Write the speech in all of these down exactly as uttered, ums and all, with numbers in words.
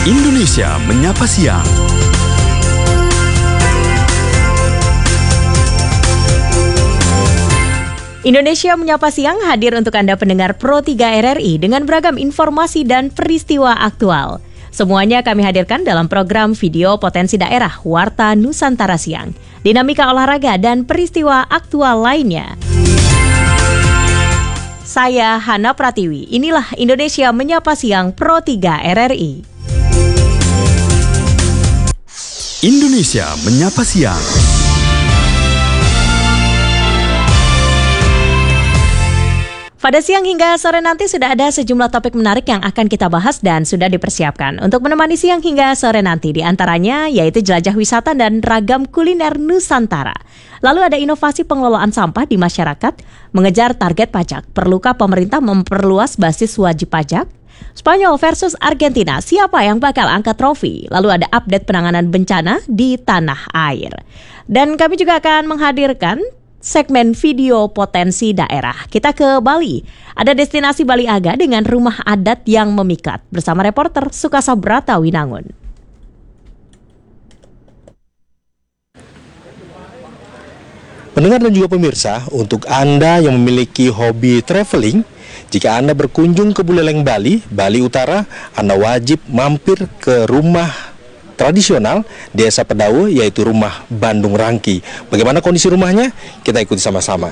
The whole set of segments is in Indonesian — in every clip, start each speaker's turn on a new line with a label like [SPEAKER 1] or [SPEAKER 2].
[SPEAKER 1] Indonesia Menyapa Siang.
[SPEAKER 2] Indonesia Menyapa Siang hadir untuk Anda pendengar Pro tiga R R I dengan beragam informasi dan peristiwa aktual. Semuanya kami hadirkan dalam program video potensi daerah Warta Nusantara Siang, dinamika olahraga dan peristiwa aktual lainnya. Saya Hana Pratiwi, inilah Indonesia Menyapa Siang Pro tiga R R I.
[SPEAKER 1] Indonesia Menyapa Siang.
[SPEAKER 2] Pada siang hingga sore nanti sudah ada sejumlah topik menarik yang akan kita bahas dan sudah dipersiapkan untuk menemani siang hingga sore nanti. Di antaranya yaitu jelajah wisata dan ragam kuliner Nusantara. Lalu ada inovasi pengelolaan sampah di masyarakat, mengejar target pajak. Perlukah pemerintah memperluas basis wajib pajak? Spanyol versus Argentina, siapa yang bakal angkat trofi? Lalu ada update penanganan bencana di tanah air. Dan kami juga akan menghadirkan segmen video potensi daerah. Kita ke Bali. Ada destinasi Bali Aga dengan rumah adat yang memikat. Bersama reporter Sukasabrata Winangun.
[SPEAKER 3] Pendengar dan juga pemirsa, untuk Anda yang memiliki hobi traveling, jika Anda berkunjung ke Buleleng Bali, Bali Utara, Anda wajib mampir ke rumah tradisional Desa Pedawe, yaitu rumah Bandung Rangki. Bagaimana kondisi rumahnya? Kita ikuti sama-sama.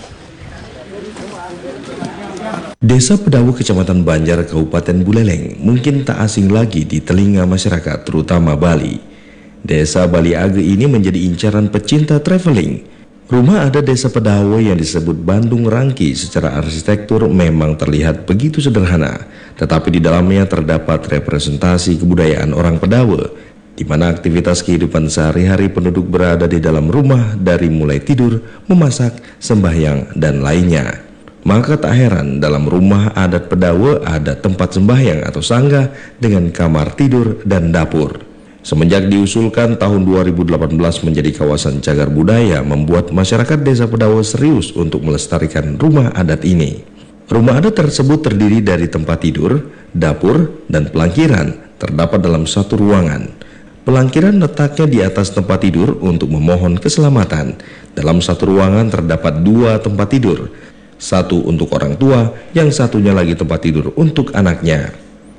[SPEAKER 3] Desa Pedawe, Kecamatan Banjar, Kabupaten Buleleng, mungkin tak asing lagi di telinga masyarakat, terutama Bali. Desa Bali Age ini menjadi incaran pecinta traveling. Rumah adat Desa Pedawe yang disebut Bandung Rangki secara arsitektur memang terlihat begitu sederhana, tetapi di dalamnya terdapat representasi kebudayaan orang Pedawe, di mana aktivitas kehidupan sehari-hari penduduk berada di dalam rumah dari mulai tidur, memasak, sembahyang, dan lainnya. Maka tak heran dalam rumah adat Pedawe ada tempat sembahyang atau sangga dengan kamar tidur dan dapur. Semenjak diusulkan tahun dua ribu delapan belas menjadi kawasan cagar budaya, membuat masyarakat Desa Pedawe serius untuk melestarikan rumah adat ini. Rumah adat tersebut terdiri dari tempat tidur, dapur, dan pelangkiran terdapat dalam satu ruangan. Pelangkiran letaknya di atas tempat tidur untuk memohon keselamatan. Dalam satu ruangan terdapat dua tempat tidur, satu untuk orang tua, yang satunya lagi tempat tidur untuk anaknya.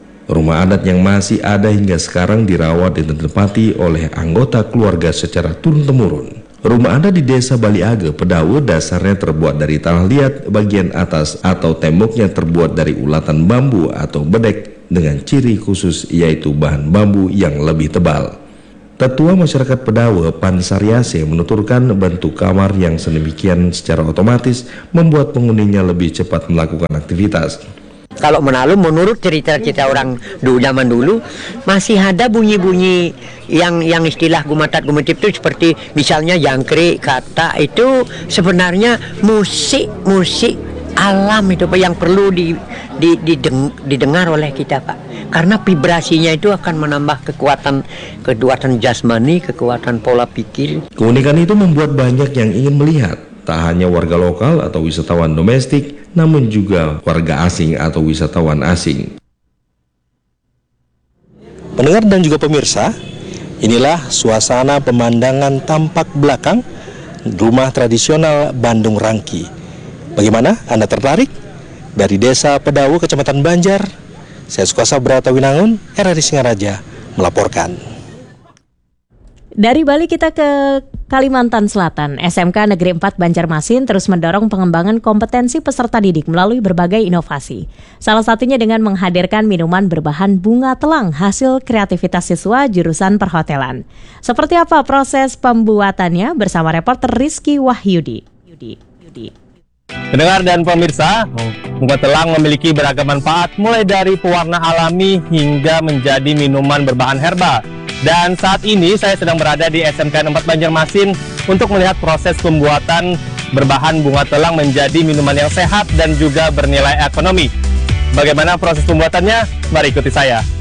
[SPEAKER 3] Rumah adat yang masih ada hingga sekarang dirawat dan ditempati oleh anggota keluarga secara turun-temurun. Rumah adat di Desa Bali Age Pedawe dasarnya terbuat dari tanah liat bagian atas atau temboknya terbuat dari ulatan bambu atau bedek dengan ciri khusus yaitu bahan bambu yang lebih tebal. Tetua masyarakat Pedawe, Pan Saryase, menuturkan bentuk kamar yang sedemikian secara otomatis membuat penghuninya lebih cepat melakukan aktivitas.
[SPEAKER 4] Kalau Menalu menurut cerita-cerita orang dulu, zaman dulu masih ada bunyi-bunyi yang yang istilah gumatat gumetip itu seperti misalnya jangkrik, kata itu sebenarnya musik-musik alam itu Pak yang perlu di, di, dideng, didengar oleh kita Pak. Karena vibrasinya itu akan menambah kekuatan kekuatan jasmani, kekuatan pola pikir.
[SPEAKER 3] Keunikan itu membuat banyak yang ingin melihat. Tak hanya warga lokal atau wisatawan domestik, namun juga warga asing atau wisatawan asing. Pendengar dan juga pemirsa, inilah suasana pemandangan tampak belakang rumah tradisional Bandung Rangki. Bagaimana? Anda tertarik? Dari Desa Pedawe, Kecamatan Banjar, saya Sukasabrata Winangun, R R I Singaraja, melaporkan.
[SPEAKER 2] Dari Bali kita ke Kalimantan Selatan. S M K Negeri empat Banjarmasin terus mendorong pengembangan kompetensi peserta didik melalui berbagai inovasi. Salah satunya dengan menghadirkan minuman berbahan bunga telang hasil kreativitas siswa jurusan perhotelan. Seperti apa proses pembuatannya bersama reporter Rizky Wahyudi. Yudi, Yudi.
[SPEAKER 5] Pendengar dan pemirsa, bunga telang memiliki beragam manfaat mulai dari pewarna alami hingga menjadi minuman berbahan herbal. Dan saat ini saya sedang berada di S M K empat Banjarmasin untuk melihat proses pembuatan berbahan bunga telang menjadi minuman yang sehat dan juga bernilai ekonomi. Bagaimana proses pembuatannya? Mari ikuti saya.